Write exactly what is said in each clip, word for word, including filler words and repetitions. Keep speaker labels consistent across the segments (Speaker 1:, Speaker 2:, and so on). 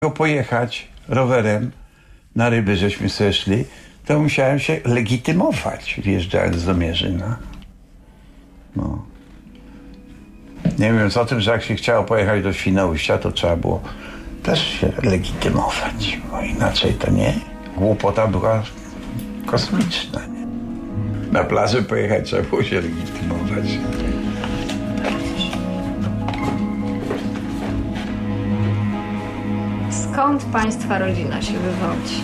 Speaker 1: pojechać rowerem na ryby, żeśmy sobie szli, to musiałem się legitymować, wjeżdżając do Mierzyna. No. Nie mówiąc o tym, że jak się chciało pojechać do Świnoujścia, to trzeba było też się legitymować, bo inaczej to nie. Głupota była kosmiczna. Nie? Na plażę pojechać trzeba było się legitymować.
Speaker 2: Skąd państwa rodzina się wywodzi?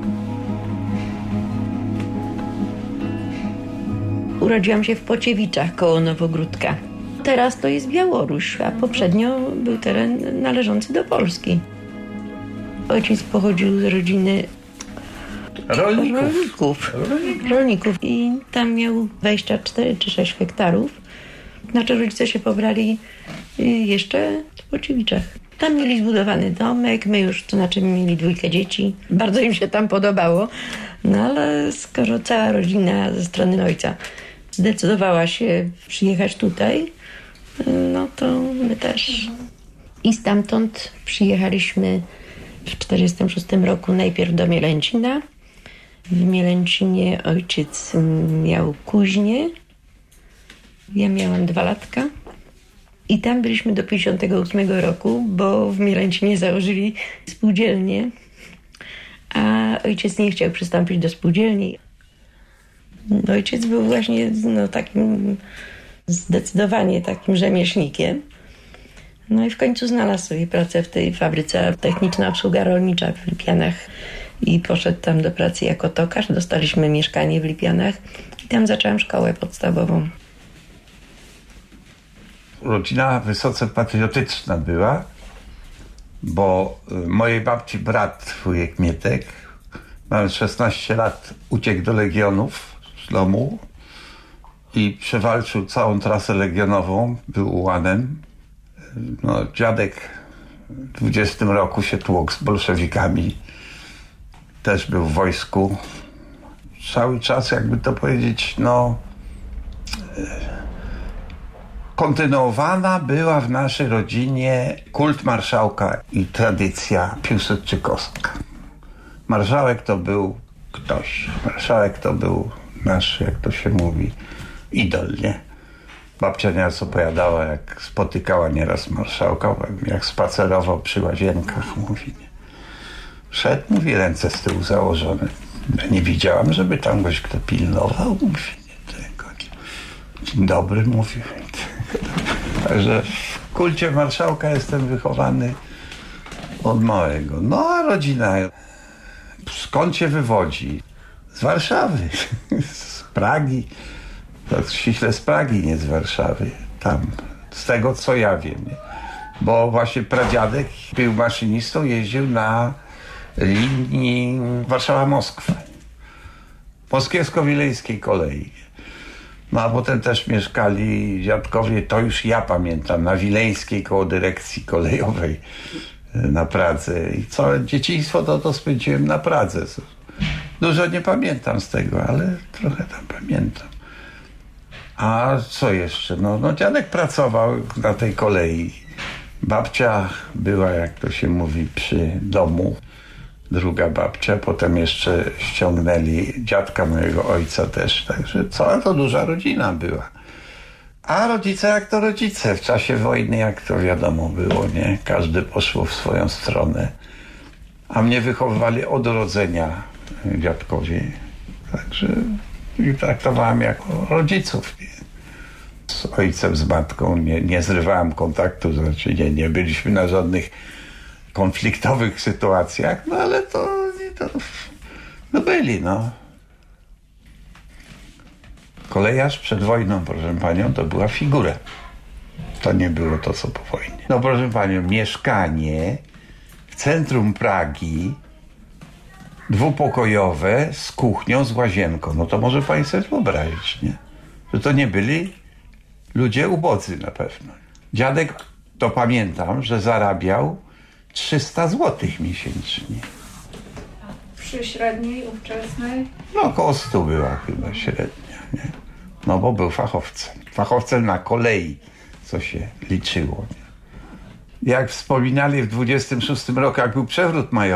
Speaker 3: Urodziłam się w Płociewiczach koło Nowogródka. Teraz to jest Białoruś, a poprzednio był teren należący do Polski. Ojciec pochodził z rodziny
Speaker 1: Rolników.
Speaker 3: rolników. rolników. I tam miał dwadzieścia cztery czy sześć hektarów. Znaczy rodzice się pobrali jeszcze w Płociewiczach. Tam mieli zbudowany domek, my już, to znaczy mieli dwójkę dzieci. Bardzo im się tam podobało. No ale skoro cała rodzina ze strony ojca zdecydowała się przyjechać tutaj, no to my też. I stamtąd przyjechaliśmy w czterdziestym szóstym roku najpierw do Mielęcina. W Mielęcinie ojciec miał kuźnię. Ja miałam dwa latka. I tam byliśmy do pięćdziesiątego ósmego roku, bo w Mielęcinie założyli spółdzielnię, a ojciec nie chciał przystąpić do spółdzielni. Ojciec był właśnie no, takim, zdecydowanie takim rzemieślnikiem. No i w końcu znalazł sobie pracę w tej fabryce Techniczna Obsługa Rolnicza w Lipianach i poszedł tam do pracy jako tokarz. Dostaliśmy mieszkanie w Lipianach i tam zaczęłam szkołę podstawową.
Speaker 1: Rodzina wysoce patriotyczna była, bo mojej babci brat, wujek Mietek, mając szesnaście lat, uciekł do Legionów z domu i przewalczył całą trasę legionową, był ułanem. No, dziadek w dwudziestym roku się tłukł z bolszewikami, też był w wojsku. Cały czas, jakby to powiedzieć, no... kontynuowana była w naszej rodzinie kult marszałka i tradycja piłsudczykowska. Marszałek to był ktoś. Marszałek to był nasz, jak to się mówi, idol, nie? Babcia nieraz opowiadała, jak spotykała nieraz marszałka, jak spacerował przy łazienkach, mówi, nie? Szedł, mówi, ręce z tyłu założone. Ja nie widziałam, żeby tam goś kto pilnował, mówi, nie, tego. Dzień dobry, mówi. Także w kulcie marszałka jestem wychowany od małego. No a rodzina skąd się wywodzi? Z Warszawy, z Pragi. To ściśle z Pragi, nie z Warszawy. Tam, z tego co ja wiem. Nie? Bo właśnie pradziadek był maszynistą, jeździł na linii Warszawa-Moskwa. Moskiewsko-Wileńskiej kolei. No a potem też mieszkali dziadkowie, to już ja pamiętam, na Wileńskiej koło dyrekcji kolejowej na Pradze. I całe dzieciństwo to, to spędziłem na Pradze. Dużo nie pamiętam z tego, ale trochę tam pamiętam. A co jeszcze? No, no dziadek pracował na tej kolei. Babcia była, jak to się mówi, przy domu. Druga babcia, potem jeszcze ściągnęli dziadka mojego ojca też, także cała to duża rodzina była. A rodzice jak to rodzice, w czasie wojny jak to wiadomo było, nie? Każdy poszło w swoją stronę. A mnie wychowywali od urodzenia dziadkowie, także ich traktowałem jako rodziców. Nie? Z ojcem, z matką nie, nie zrywałem kontaktu, znaczy nie, nie byliśmy na żadnych konfliktowych sytuacjach, no ale to, to no byli, no. Kolejarz przed wojną, proszę panią, to była figura. To nie było to, co po wojnie. No proszę panią, mieszkanie w centrum Pragi, dwupokojowe, z kuchnią, z łazienką. No to może pani sobie wyobrazić, nie? Że to nie byli ludzie ubodzy na pewno. Dziadek, to pamiętam, że zarabiał trzysta złotych miesięcznie.
Speaker 2: Przy średniej, ówczesnej?
Speaker 1: No około stu była chyba średnia, nie? No bo był fachowcem. Fachowcem na kolei, co się liczyło. Nie? Jak wspominali w dwudziestym szóstym roku, jak był przewrót majowy,